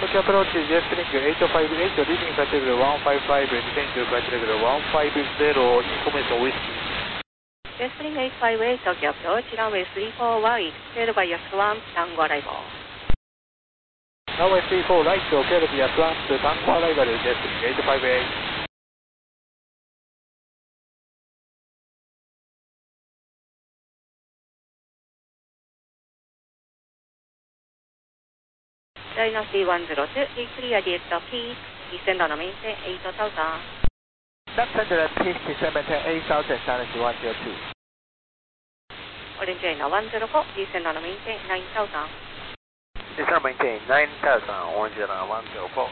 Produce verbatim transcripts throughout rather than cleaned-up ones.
Tokyo approach jet spring eight five eight, leaving flight level one five five, descend to flight level one five zero, information whiskey. Jet spring eight five eight, Tokyo approach, runway three four right, cleared by Yasuan, Tango arrival. Runway three four right, cleared by Yasuan, Tango arrival, jet spring eight five eight. Dynasty one zero two, clear the P, descend on maintain eight thousand. Left handed P, descend maintain eight thousand, Dynasty one zero two. Orange China one zero four, descend on maintain nine thousand. Descend on maintain nine thousand, Orange China one zero four.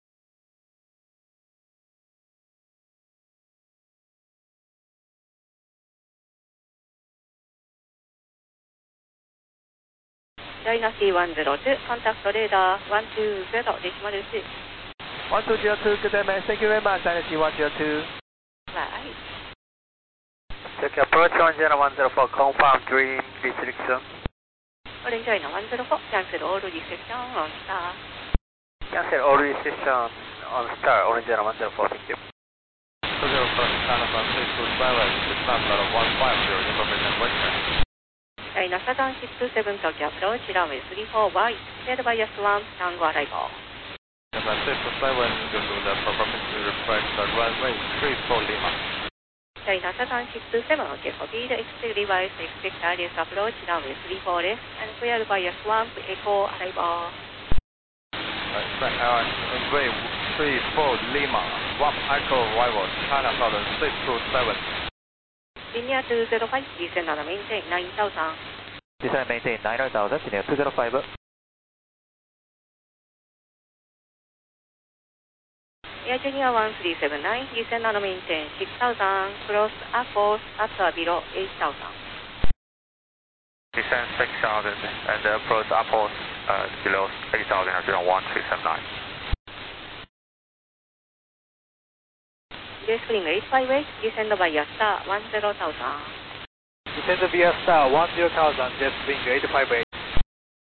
Dynasty one zero two, contact radar one two zero, decimal two. one two zero two, good day man, thank you very much, Dynasty one zero two. Right. Tokyo approach one zero one zero four, confirm dream restriction. Orange China one zero four, cancel all restriction on star. Cancel all restriction on star, Orange China one zero four, thank you. Tokyo approach China from six two seven, six number one five zero, information western. China Saturn six two seven, Tokyo approach, runway three four right, cleared by Yasuan, Tango arrival. China six two seven, go to the permission request the runway three four Lima. China Saturn six two seven, okay, copy the expect device, expect radius approach, runway three four left, and cleared by Yasuan, Echo arrival. Expect runway three four Lima, Swap Echo arrival, China Southern six two seven. Linear two zero five, descend on maintain nine thousand. Descend maintain nine thousand, linear two zero five. Air Junior one three seven nine, descend on maintain six thousand, cross approach at or below eight thousand. Descend six thousand and approach approach uh, below eight thousand at one three seven nine. Jet spring eight five eight, descend via star one zero thousand. Descend via star one zero thousand, jet spring eight five eight.